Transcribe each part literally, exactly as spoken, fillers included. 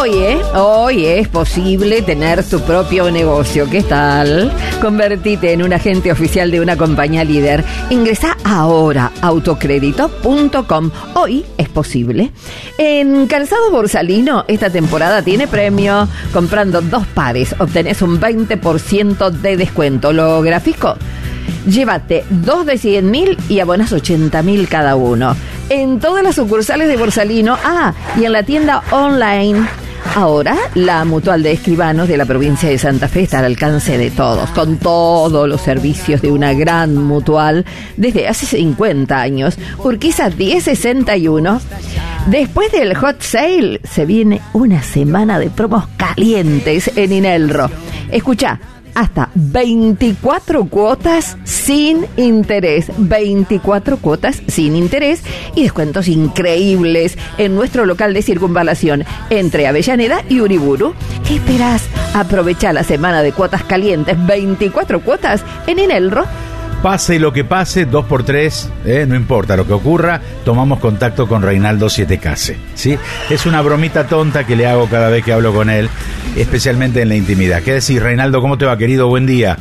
Hoy, ¿eh? Hoy es posible tener tu propio negocio. ¿Qué tal? Convertite en un agente oficial de una compañía líder. Ingresá ahora a autocrédito punto com. Hoy es posible. En Calzado Borsalino, esta temporada tiene premio. Comprando dos pares, obtenés un veinte por ciento de descuento. ¿Lo grafico? Llévate dos de cien mil y abonás ochenta mil cada uno. En todas las sucursales de Borsalino. Ah, y en la tienda online. Ahora, la Mutual de Escribanos de la provincia de Santa Fe está al alcance de todos, con todos los servicios de una gran mutual desde hace cincuenta años. Urquiza diez sesenta y uno. Después del hot sale, se viene una semana de promos calientes en Inelro. Escuchá. Hasta veinticuatro cuotas sin interés. veinticuatro cuotas sin interés y descuentos increíbles en nuestro local de circunvalación entre Avellaneda y Uriburu. ¿Qué esperás? Aprovecha la semana de cuotas calientes. veinticuatro cuotas en Inelro. Pase lo que pase, dos por tres, eh, no importa lo que ocurra, tomamos contacto con Reinaldo Sietecase, ¿sí? Es una bromita tonta que le hago cada vez que hablo con él, especialmente en la intimidad. ¿Qué decís, Reinaldo? ¿Cómo te va, querido? Buen día.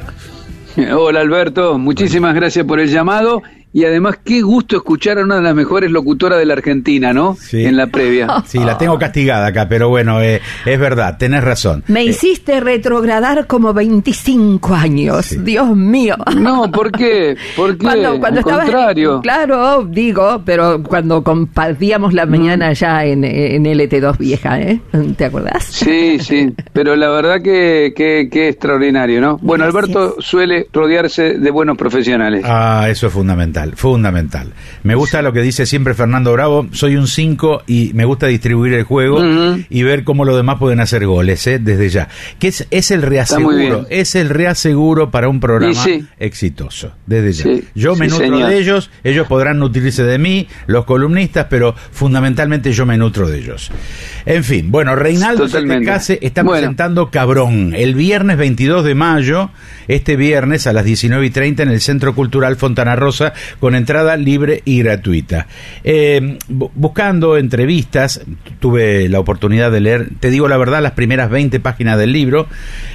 Hola, Alberto. Muchísimas gracias por el llamado. Y además, qué gusto escuchar a una de las mejores locutoras de la Argentina, ¿no? Sí. En la previa. Sí, la tengo castigada acá, pero bueno, eh, es verdad, tenés razón. Me eh. hiciste retrogradar como veinticinco años, sí. Dios mío. No, ¿por qué? ¿Por qué? Cuando, cuando Al estabas, contrario. Claro, digo, pero cuando compartíamos la mañana mm. ya en, en L T dos vieja, ¿eh? ¿Te acordás? Sí, sí, pero la verdad que, que, que extraordinario, ¿no? Bueno, Gracias. Alberto suele rodearse de buenos profesionales. Ah, eso es fundamental. Fundamental. Me gusta sí. lo que dice siempre Fernando Bravo, soy un cinco y me gusta distribuir el juego uh-huh. y ver cómo los demás pueden hacer goles, ¿eh? Desde ya. Que es, es el reaseguro, es el reaseguro para un programa sí. exitoso, desde ya. Sí. Yo me sí, nutro señor. de ellos, ellos podrán nutrirse de mí, los columnistas, pero fundamentalmente yo me nutro de ellos. En fin, bueno, Reinaldo Sietecase está bueno. presentando Cabrón el viernes veintidós de mayo, este viernes a las diecinueve y treinta en el Centro Cultural Fontana Rosa, con entrada libre y gratuita. Eh, buscando entrevistas, tuve la oportunidad de leer, te digo la verdad, las primeras veinte páginas del libro.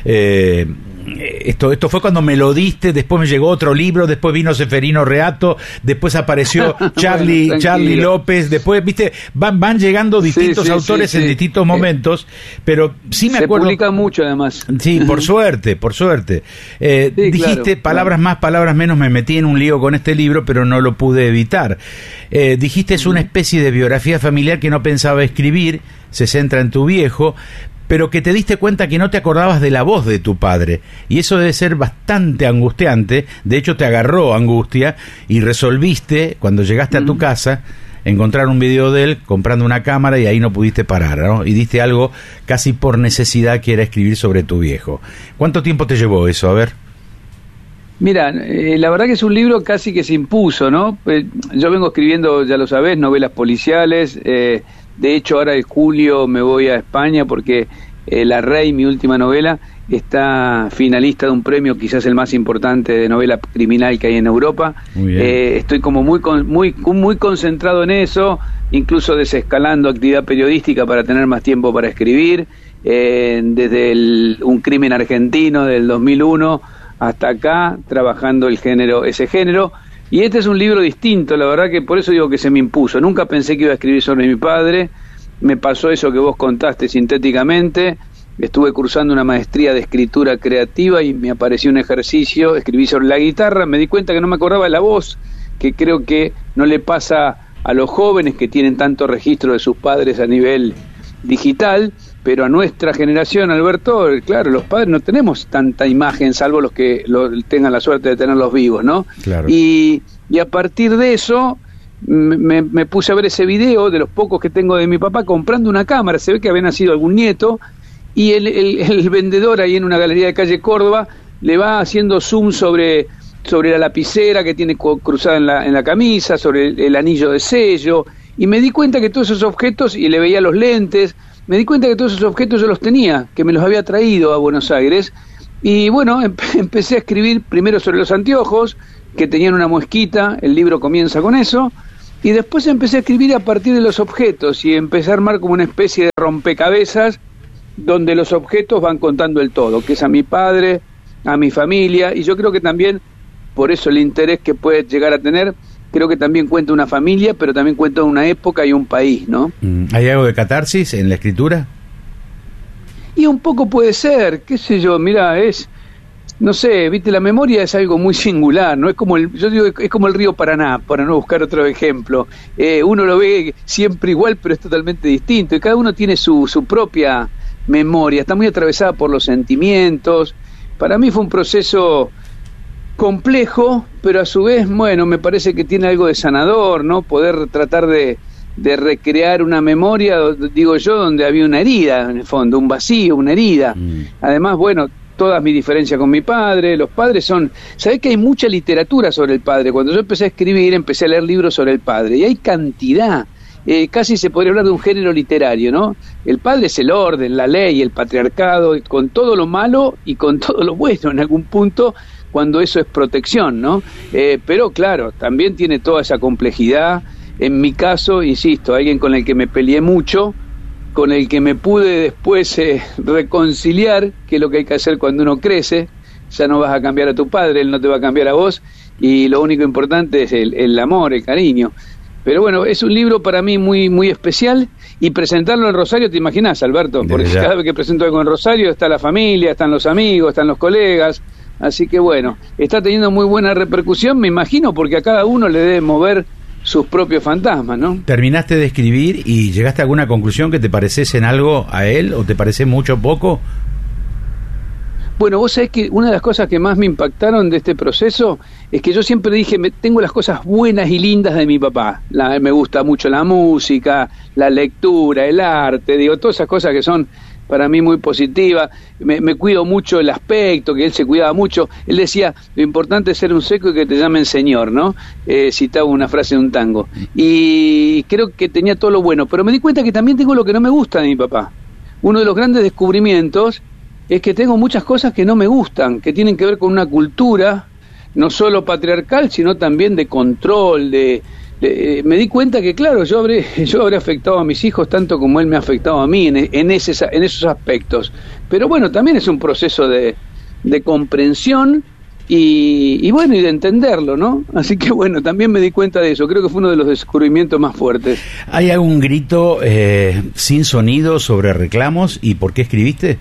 Eh, Esto, esto fue cuando me lo diste, después me llegó otro libro, después vino Seferino Reato, después apareció Charlie, bueno, Charlie López, después, viste, van, van llegando distintos sí, sí, autores sí, sí. en distintos momentos, pero sí me Se acuerdo. Se publica mucho además. Sí, por suerte, por suerte. Eh, sí, dijiste, claro, palabras claro. más, palabras menos, me metí en un lío con este libro, pero no lo pude evitar. Eh, dijiste, es una especie de biografía familiar que no pensaba escribir, se centra en tu viejo, pero que te diste cuenta que no te acordabas de la voz de tu padre, y eso debe ser bastante angustiante. De hecho te agarró angustia y resolviste, cuando llegaste mm. a tu casa, encontrar un video de él comprando una cámara, y ahí no pudiste parar, ¿no? Y diste algo casi por necesidad, que era escribir sobre tu viejo. ¿Cuánto tiempo te llevó eso? A ver. Mira, eh, la verdad que es un libro casi que se impuso, ¿no? Eh, yo vengo escribiendo, ya lo sabés, novelas policiales. eh, De hecho, ahora en julio me voy a España porque eh, La Rey, mi última novela, está finalista de un premio, quizás el más importante de novela criminal que hay en Europa. Muy bien. Eh, estoy como muy, con, muy, muy concentrado en eso, incluso desescalando actividad periodística para tener más tiempo para escribir. Eh, desde el, Un crimen argentino del dos mil uno hasta acá, trabajando el género, ese género. Y este es un libro distinto, la verdad que por eso digo que se me impuso. Nunca pensé que iba a escribir sobre mi padre, me pasó eso que vos contaste sintéticamente. Estuve cursando una maestría de escritura creativa y me apareció un ejercicio, escribí sobre la guitarra, me di cuenta que no me acordaba de la voz, que creo que no le pasa a los jóvenes que tienen tanto registro de sus padres a nivel digital, pero a nuestra generación, Alberto, claro, los padres no tenemos tanta imagen, salvo los que lo, tengan la suerte de tenerlos vivos, ¿no? Claro. Y, y a partir de eso me, me puse a ver ese video de los pocos que tengo de mi papá comprando una cámara. Se ve que había nacido algún nieto, y el, el, el vendedor ahí en una galería de calle Córdoba le va haciendo zoom sobre, sobre la lapicera que tiene cruzada en la, en la camisa, sobre el, el anillo de sello, y me di cuenta que todos esos objetos, y le veía los lentes, me di cuenta que todos esos objetos yo los tenía, que me los había traído a Buenos Aires. Y bueno, empe- empecé a escribir primero sobre los anteojos, que tenían una muesquita, el libro comienza con eso, Y después empecé a escribir a partir de los objetos y empecé a armar como una especie de rompecabezas donde los objetos van contando el todo, que es a mi padre, a mi familia, y yo creo que también, por eso el interés que puede llegar a tener, creo que también cuenta una familia, pero también cuenta una época y un país, ¿no? ¿Hay algo de catarsis en la escritura? Y un poco puede ser, qué sé yo, mira, es... No sé, viste, la memoria es algo muy singular, ¿no? Es como el, yo digo, es como el río Paraná, para no buscar otro ejemplo. Eh, uno lo ve siempre igual, pero es totalmente distinto, y cada uno tiene su, su propia memoria, está muy atravesada por los sentimientos. Para mí fue un proceso complejo, pero a su vez, bueno, me parece que tiene algo de sanador, ¿no? Poder tratar de, de recrear una memoria, digo yo, donde había una herida, en el fondo, un vacío, una herida. Mm. Además, bueno, todas mis diferencias con mi padre, los padres son... ¿Sabés que hay mucha literatura sobre el padre? Cuando yo empecé a escribir, empecé a leer libros sobre el padre, y hay cantidad, eh, casi se podría hablar de un género literario, ¿no? El padre es el orden, la ley, el patriarcado, con todo lo malo y con todo lo bueno en algún punto, cuando eso es protección, ¿no? Eh, pero claro, también tiene toda esa complejidad. En mi caso, insisto, alguien con el que me peleé mucho, con el que me pude después eh, reconciliar, que es lo que hay que hacer cuando uno crece. Ya no vas a cambiar a tu padre, él no te va a cambiar a vos, y lo único importante es el, el amor, el cariño. Pero bueno, es un libro para mí muy muy especial, y presentarlo en Rosario, ¿te imaginás, Alberto? Porque cada vez que presento algo en Rosario está la familia, están los amigos, están los colegas, así que bueno, está teniendo muy buena repercusión, me imagino, porque a cada uno le debe mover sus propios fantasmas, ¿no? ¿Terminaste de escribir y llegaste a alguna conclusión que te pareces en algo a él o te parece mucho o poco? Bueno, vos sabés que una de las cosas que más me impactaron de este proceso es que yo siempre dije, me, tengo las cosas buenas y lindas de mi papá. La, me gusta mucho la música, la lectura, el arte, digo, todas esas cosas que son para mí muy positiva. Me, me cuido mucho el aspecto, que él se cuidaba mucho. Él decía, lo importante es ser un seco y que te llamen señor, ¿no? Eh, citaba una frase de un tango. Y creo que tenía todo lo bueno, pero me di cuenta que también tengo lo que no me gusta de mi papá. Uno de los grandes descubrimientos es que tengo muchas cosas que no me gustan, que tienen que ver con una cultura, no solo patriarcal, sino también de control, de... Eh, me di cuenta que claro, yo habré yo habré afectado a mis hijos tanto como él me ha afectado a mí en, en, ese, en esos aspectos, pero bueno, también es un proceso de, de comprensión y, y bueno, y de entenderlo, ¿no? Así que bueno, también me di cuenta de eso, creo que fue uno de los descubrimientos más fuertes. ¿Hay algún grito eh, sin sonido sobre reclamos y por qué escribiste?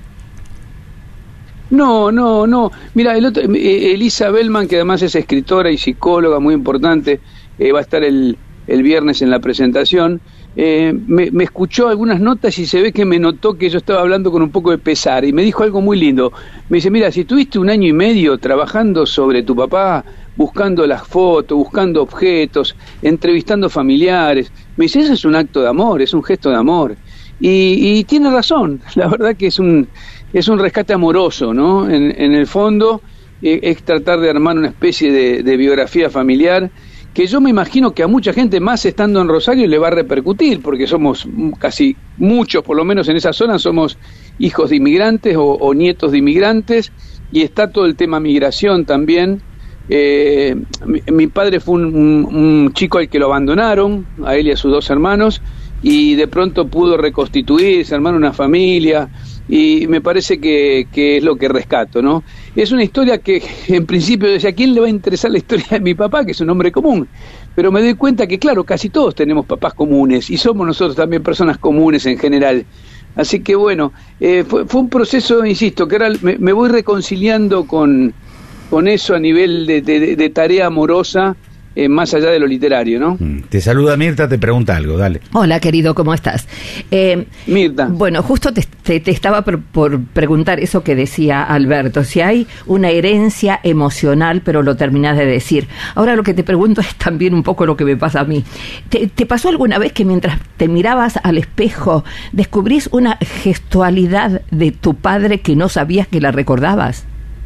No, no, no, mira, el otro, eh, Elisa Bellman, que además es escritora y psicóloga muy importante, Eh, va a estar el, el viernes en la presentación, eh, me, me escuchó algunas notas y se ve que me notó que yo estaba hablando con un poco de pesar y me dijo algo muy lindo. Me dice, mira, si tuviste un año y medio trabajando sobre tu papá, buscando las fotos, buscando objetos, entrevistando familiares, me dice, eso es un acto de amor, es un gesto de amor. Y, y tiene razón, la verdad que es un, es un rescate amoroso, ¿no? En, en el fondo eh, es tratar de armar una especie de, de biografía familiar que yo me imagino que a mucha gente más estando en Rosario le va a repercutir, porque somos casi muchos, por lo menos en esa zona, somos hijos de inmigrantes o, o nietos de inmigrantes, y está todo el tema migración también. Eh, mi, mi padre fue un, un, un chico al que lo abandonaron, a él y a sus dos hermanos, y de pronto pudo reconstituirse, armar una familia, y me parece que, que es lo que rescato, ¿no? Es una historia que en principio decía, ¿a quién le va a interesar la historia de mi papá, que es un hombre común? Pero me doy cuenta que claro, casi todos tenemos papás comunes y somos nosotros también personas comunes en general. Así que bueno, eh, fue, fue un proceso, insisto, que ahora me, me voy reconciliando con, con eso a nivel de, de, de tarea amorosa, Eh, más allá de lo literario, ¿no? Te saluda Mirta, te pregunta algo, dale. Hola, querido, ¿cómo estás? Eh, Mirta. Bueno, justo te, te, te estaba por, por preguntar eso que decía Alberto, si hay una herencia emocional, pero lo terminás de decir. Ahora lo que te pregunto es también un poco lo que me pasa a mí. ¿Te, te pasó alguna vez que mientras te mirabas al espejo descubrís una gestualidad de tu padre que no sabías que la recordabas?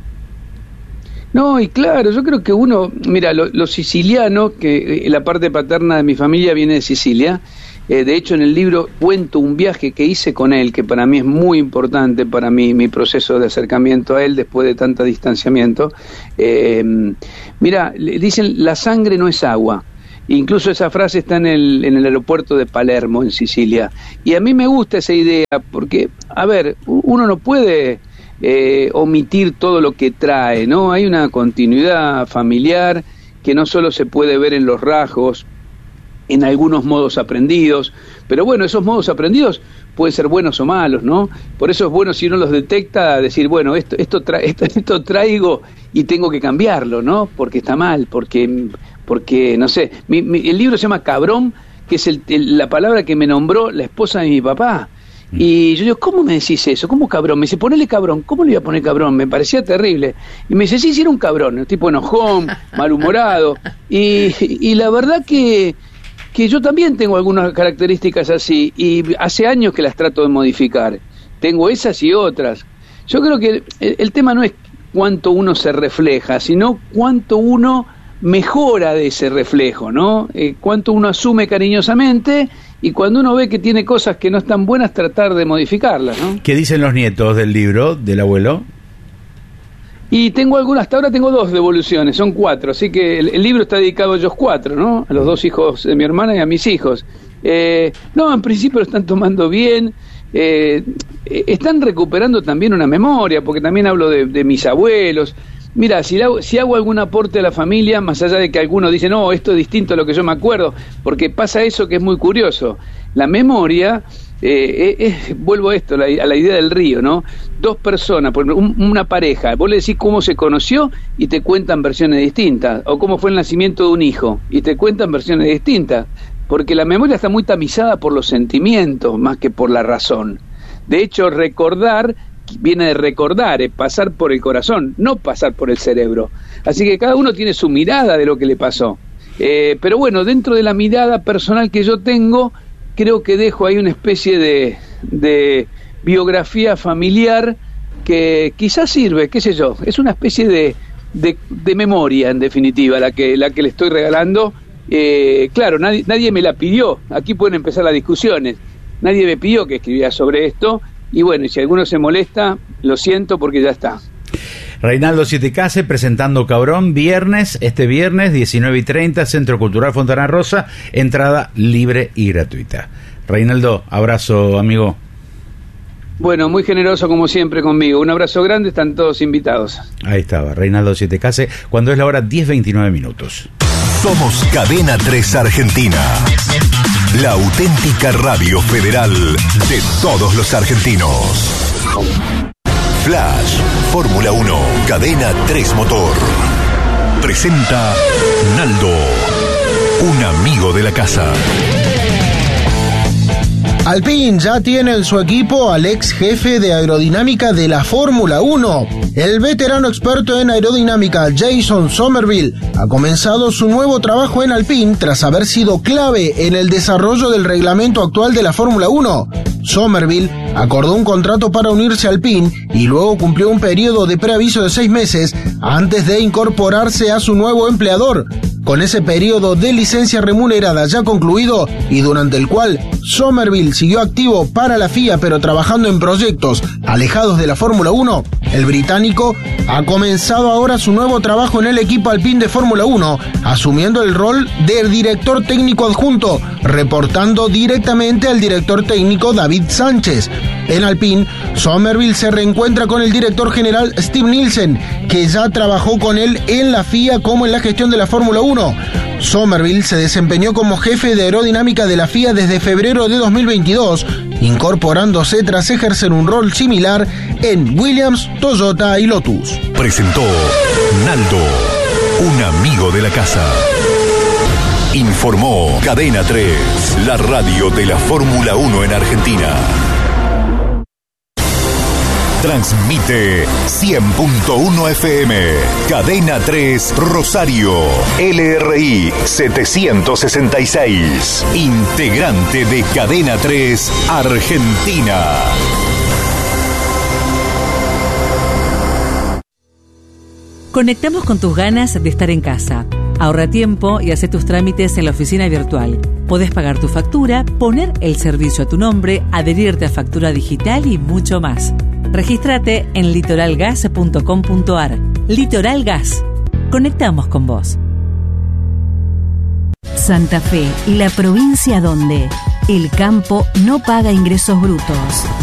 No, y claro, yo creo que uno, mira, lo, lo siciliano, que la parte paterna de mi familia viene de Sicilia, eh, de hecho en el libro cuento un viaje que hice con él, que para mí es muy importante para mí, mi proceso de acercamiento a él después de tanto distanciamiento. Eh, mira, le dicen, la sangre no es agua, Incluso esa frase está en el, en el aeropuerto de Palermo, en Sicilia. Y a mí me gusta esa idea, porque, a ver, uno no puede eh, omitir todo lo que trae, ¿no? Hay una continuidad familiar que no solo se puede ver en los rasgos, en algunos modos aprendidos, pero bueno, esos modos aprendidos pueden ser buenos o malos, ¿no? Por eso es bueno, si uno los detecta, decir, bueno, esto esto, tra esto, esto traigo y tengo que cambiarlo, ¿no? Porque está mal, porque, porque no sé, mi, mi, el libro se llama Cabrón, que es el, el, la palabra que me nombró la esposa de mi papá. Y yo digo, ¿cómo me decís eso? ¿Cómo cabrón? Me dice, ponele cabrón. ¿Cómo le iba a poner cabrón? Me parecía terrible. Y me dice, sí, sí, era un cabrón, un tipo enojón, malhumorado. Y, y la verdad que, que yo también tengo algunas características así, y hace años que las trato de modificar. Tengo esas y otras. Yo creo que el, el tema no es cuánto uno se refleja, sino cuánto uno mejora de ese reflejo, ¿no? Eh, cuánto uno asume cariñosamente, y cuando uno ve que tiene cosas que no están buenas, tratar de modificarlas, ¿no? ¿Qué dicen los nietos del libro, del abuelo? Y tengo algunas, hasta ahora tengo dos devoluciones, son cuatro, así que el, el libro está dedicado a ellos cuatro, ¿no? A los dos hijos de mi hermana y a mis hijos. Eh, no, en principio lo están tomando bien, eh, están recuperando también una memoria, porque también hablo de, de mis abuelos. Mira, si hago, si hago algún aporte a la familia, más allá de que algunos dicen, no, esto es distinto a lo que yo me acuerdo, porque pasa eso que es muy curioso. La memoria, eh, eh, vuelvo a esto, la, a la idea del río, ¿no? Dos personas, por ejemplo, un, una pareja, vos le decís cómo se conoció y te cuentan versiones distintas, o cómo fue el nacimiento de un hijo y te cuentan versiones distintas, porque la memoria está muy tamizada por los sentimientos más que por la razón. De hecho, recordar viene de recordar, es pasar por el corazón, no pasar por el cerebro. Así que cada uno tiene su mirada de lo que le pasó. Eh, pero bueno, dentro de la mirada personal que yo tengo, creo que dejo ahí una especie de, de biografía familiar que quizás sirve, qué sé yo, es una especie de, de, de memoria, en definitiva, la que, la que le estoy regalando. Eh, claro, nadie, nadie me la pidió, aquí pueden empezar las discusiones, nadie me pidió que escribiera sobre esto. Y bueno, y si alguno se molesta, lo siento porque ya está. Reinaldo Siete Case presentando Cabrón, viernes, este viernes, diecinueve y treinta, Centro Cultural Fontana Rosa, entrada libre y gratuita. Reinaldo, abrazo, amigo. Bueno, muy generoso como siempre conmigo. Un abrazo grande, están todos invitados. Ahí estaba, Reinaldo Siete Case, cuando es la hora diez veintinueve minutos. Somos Cadena tres Argentina, la auténtica radio federal de todos los argentinos. Flash, Fórmula uno, Cadena tres Motor. Presenta Naldo, un amigo de la casa. Alpine ya tiene en su equipo al ex jefe de aerodinámica de la Fórmula uno. El veterano experto en aerodinámica Jason Somerville ha comenzado su nuevo trabajo en Alpine tras haber sido clave en el desarrollo del reglamento actual de la Fórmula uno. Somerville acordó un contrato para unirse a Alpine y luego cumplió un periodo de preaviso de seis meses antes de incorporarse a su nuevo empleador. Con ese periodo de licencia remunerada ya concluido y durante el cual Somerville siguió activo para la F I A pero trabajando en proyectos alejados de la Fórmula uno, el británico ha comenzado ahora su nuevo trabajo en el equipo Alpine de Fórmula uno, asumiendo el rol de director técnico adjunto, reportando directamente al director técnico David Sánchez. En Alpine, Somerville se reencuentra con el director general Steve Nielsen, que ya trabajó con él en la F I A como en la gestión de la Fórmula uno. Somerville se desempeñó como jefe de aerodinámica de la F I A desde febrero de dos mil veintidós, incorporándose tras ejercer un rol similar en Williams, Toyota y Lotus. Presentó Naldo, un amigo de la casa. Informó Cadena tres, la radio de la Fórmula uno en Argentina. Transmite cien punto uno F M, Cadena tres Rosario, L R I setecientos sesenta y seis, integrante de Cadena tres Argentina. Conectamos con tus ganas de estar en casa. Ahorra tiempo y hace tus trámites en la oficina virtual. Podés pagar tu factura, poner el servicio a tu nombre, adherirte a factura digital y mucho más. Regístrate en litoral gas punto com punto ar. Litoral Gas. Conectamos con vos. Santa Fe, la provincia donde el campo no paga ingresos brutos.